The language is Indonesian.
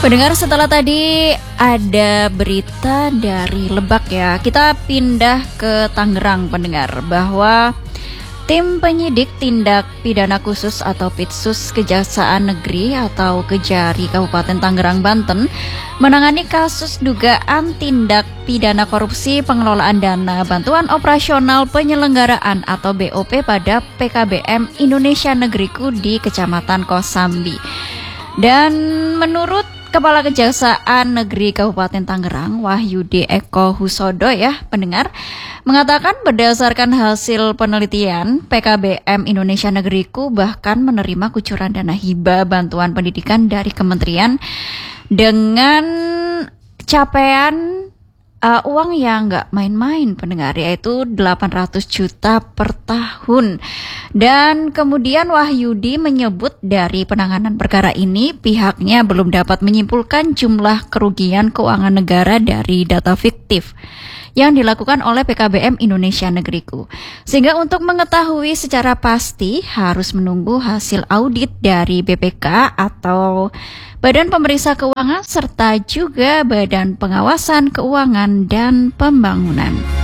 Pendengar, setelah tadi ada berita dari Lebak ya, kita pindah ke Tangerang pendengar, bahwa tim penyidik tindak pidana khusus atau Pitsus Kejaksaan Negeri atau Kejari Kabupaten Tangerang, Banten menangani kasus dugaan tindak pidana korupsi pengelolaan dana bantuan operasional penyelenggaraan atau BOP pada PKBM Indonesia Negeriku di Kecamatan Kosambi. Dan menurut Kepala Kejaksaan Negeri Kabupaten Tangerang, Wahyudi Eko Husodo ya pendengar, mengatakan berdasarkan hasil penelitian PKBM Indonesia Negeriku bahkan menerima kucuran dana hibah bantuan pendidikan dari kementerian dengan capaian uang yang nggak main-main pendengar, yaitu 800 juta per tahun. Dan kemudian Wahyudi menyebut dari penanganan perkara ini pihaknya belum dapat menyimpulkan jumlah kerugian keuangan negara dari data fiktif yang dilakukan oleh PKBM Indonesia Negeriku. Sehingga untuk mengetahui secara pasti harus menunggu hasil audit dari BPK atau Badan Pemeriksa Keuangan serta juga Badan Pengawasan Keuangan dan Pembangunan.